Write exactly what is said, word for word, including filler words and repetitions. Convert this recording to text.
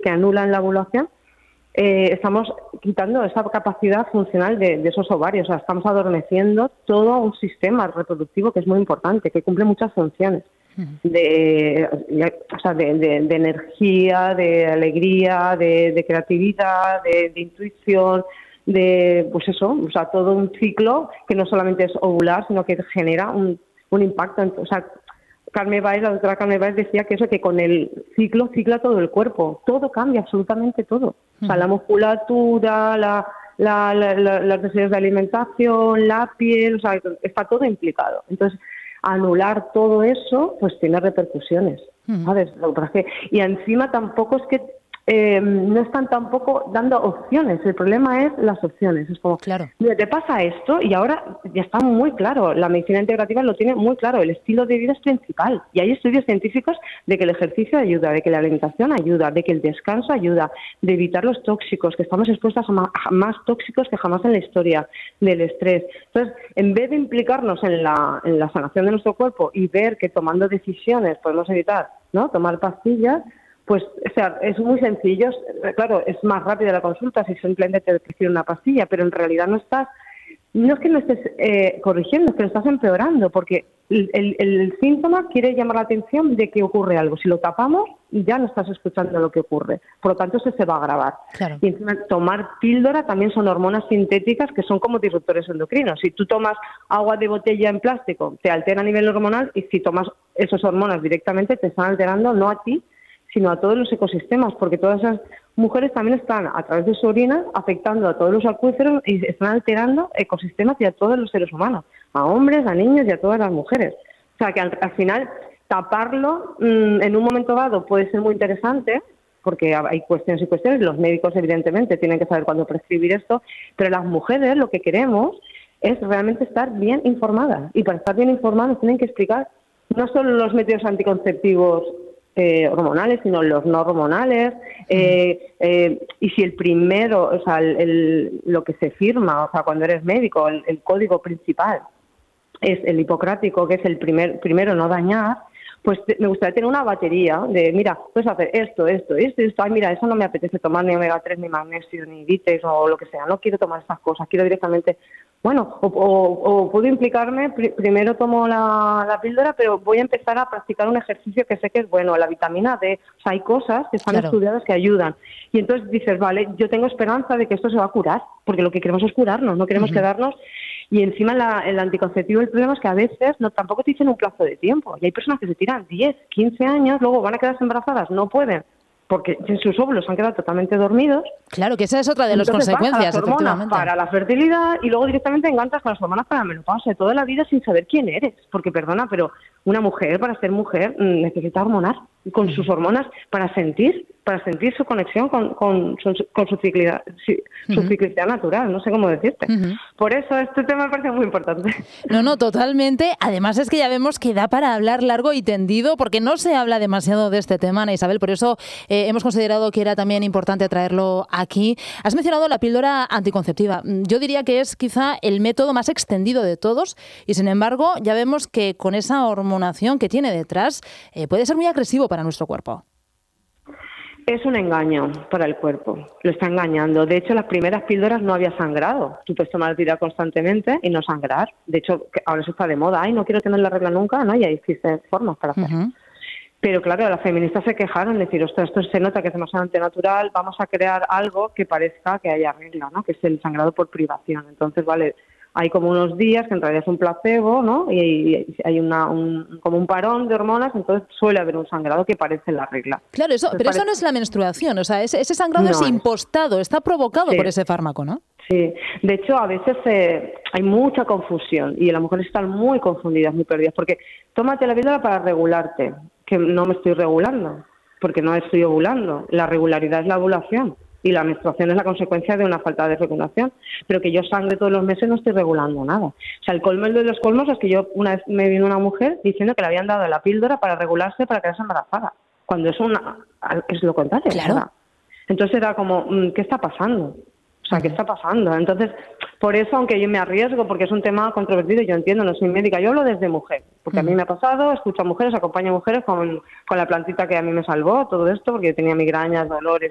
que anulan la ovulación, eh, estamos quitando esa capacidad funcional de, de esos ovarios. O sea, estamos adormeciendo todo un sistema reproductivo que es muy importante, que cumple muchas funciones. De, o sea, de, de, de energía, de alegría, de, de creatividad, de, de intuición, de, pues eso, o sea, todo un ciclo que no solamente es ovular, sino que genera un, un impacto. O sea, Carmen Baez, la doctora Carmen Baez decía que eso, que con el ciclo cicla todo el cuerpo, todo cambia, absolutamente todo. O sea, la musculatura, la, la, la, la, las necesidades de alimentación, la piel, o sea, está todo implicado. Entonces, anular todo eso, pues tiene repercusiones, ¿sabes? Lo que pasa es que, y encima tampoco es que eh, no están tampoco dando opciones. El problema es las opciones. Es como, claro. Mira, te pasa esto y ahora ya está muy claro. La medicina integrativa lo tiene muy claro. El estilo de vida es principal. Y hay estudios científicos de que el ejercicio ayuda, de que la alimentación ayuda, de que el descanso ayuda, de evitar los tóxicos, que estamos expuestas a más, a más tóxicos que jamás en la historia, del estrés. Entonces, en vez de implicarnos en la, en la sanación de nuestro cuerpo y ver que tomando decisiones podemos evitar, ¿no?, tomar pastillas, pues, o sea, es muy sencillo. Claro, es más rápida la consulta si simplemente te prescriben una pastilla, pero en realidad no estás, no es que no estés eh, corrigiendo, es que lo estás empeorando, porque el, el, el síntoma quiere llamar la atención de que ocurre algo. Si lo tapamos, ya no estás escuchando lo que ocurre. Por lo tanto, eso se va a agravar. Claro. Y encima, tomar píldora también son hormonas sintéticas que son como disruptores endocrinos. Si tú tomas agua de botella en plástico, te altera a nivel hormonal, y si tomas esas hormonas directamente, te están alterando no a ti, sino a todos los ecosistemas, porque todas esas mujeres también están, a través de su orina, afectando a todos los acuíferos y están alterando ecosistemas y a todos los seres humanos, a hombres, a niños y a todas las mujeres. O sea, que al, al final, taparlo mmm, en un momento dado puede ser muy interesante, porque hay cuestiones y cuestiones. Los médicos, evidentemente, tienen que saber cuándo prescribir esto, pero las mujeres lo que queremos es realmente estar bien informadas. Y para estar bien informadas tienen que explicar no solo los métodos anticonceptivos Eh, hormonales, sino los no hormonales, eh, eh, y si el primero, o sea, el, el, lo que se firma, o sea, cuando eres médico, el, el código principal es el hipocrático, que es el primer primero no dañar, pues te, me gustaría tener una batería de, mira, puedes hacer esto, esto, esto, esto, ay, mira, eso no me apetece tomar ni omega tres, ni magnesio, ni bites o lo que sea, no quiero tomar esas cosas, quiero directamente, bueno, o, o, o puedo implicarme, pr primero tomo la, la píldora, pero voy a empezar a practicar un ejercicio que sé que es bueno, la vitamina D, o sea, hay cosas que están claro. estudiadas que ayudan, y entonces dices, vale, yo tengo esperanza de que esto se va a curar, porque lo que queremos es curarnos, no queremos uh-huh. quedarnos. Y encima la, el anticonceptivo, el problema es que a veces no tampoco te dicen un plazo de tiempo. Y hay personas que se tiran diez, quince años, luego van a quedarse embarazadas, no pueden, porque sus óvulos han quedado totalmente dormidos. Claro, que esa es otra de las Entonces, consecuencias, vas a las hormonas para la fertilidad y luego directamente enganchas con las hormonas para la menopausia, toda la vida sin saber quién eres. Porque, perdona, pero una mujer, para ser mujer, necesita hormonar con sus hormonas para sentir, para sentir su conexión con, con, su, con su, ciclicidad, su uh-huh. ciclicidad natural, no sé cómo decirte. Uh-huh. Por eso este tema me parece muy importante. No, no, totalmente. Además es que ya vemos que da para hablar largo y tendido, porque no se habla demasiado de este tema, Ana Isabel, por eso eh, hemos considerado que era también importante traerlo aquí. Has mencionado la píldora anticonceptiva. Yo diría que es quizá el método más extendido de todos y, sin embargo, ya vemos que con esa hormonación que tiene detrás eh, puede ser muy agresivo para nuestro cuerpo. Es un engaño para el cuerpo, lo está engañando. De hecho, las primeras píldoras no había sangrado. Tú puedes tomar píldora constantemente y no sangrar. De hecho, ahora eso está de moda. Ay, no quiero tener la regla nunca, ¿no? Y hay existen formas para hacerlo. Uh-huh. Pero claro, las feministas se quejaron, decir, ostras, esto se nota que es demasiado antinatural, vamos a crear algo que parezca que haya regla, ¿no? Que es el sangrado por privación. Entonces, vale, hay como unos días que en realidad es un placebo, ¿no? Y hay una, un, como un parón de hormonas, entonces suele haber un sangrado que parece la regla. Claro, eso, entonces, pero parece... eso no es la menstruación, o sea, ese, ese sangrado no es impostado, está provocado sí. por ese fármaco, ¿no? Sí, de hecho a veces eh, hay mucha confusión y las mujeres están muy confundidas, muy perdidas, porque tómate la píldora para regularte, que no me estoy regulando, porque no estoy ovulando, la regularidad es la ovulación. Y la menstruación es la consecuencia de una falta de regulación, pero que yo sangre todos los meses no estoy regulando nada. O sea, el colmo de los colmos es que yo una vez me vino una mujer diciendo que le habían dado la píldora para regularse, para quedarse embarazada, cuando es una es lo contrario. Claro. ¿Verdad? Entonces era como, ¿qué está pasando? O sea, ¿qué está pasando? Entonces, por eso, aunque yo me arriesgo, porque es un tema controvertido, yo entiendo, no soy médica, yo hablo desde mujer, porque a mí me ha pasado, escucho a mujeres, acompaño a mujeres con, con la plantita que a mí me salvó, todo esto, porque yo tenía migrañas, dolores